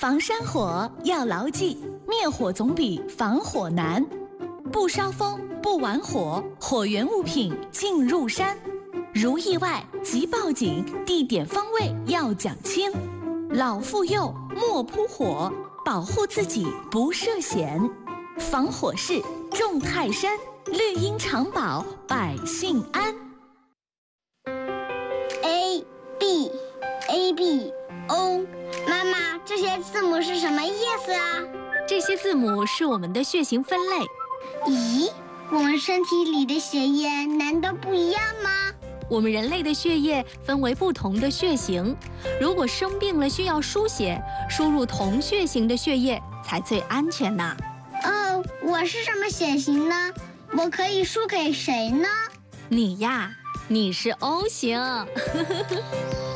防山火要牢记，灭火总比防火难。不烧风，不玩火，火源物品进入山。如意外即报警，地点方位要讲清。老妇幼莫扑火，保护自己不涉险。防火势重泰山，绿荫长保百姓安。 A B A B O， 妈妈，这些字母是什么意思啊？ 这些字母是我们的血型分类。 咦，我们身体里的血液难道不一样吗？ 我们人类的血液分为不同的血型，如果生病了需要输血，输入同血型的血液才最安全呢。 哦，我是什么血型呢？我可以输给谁呢？ 你呀，你是 O 型。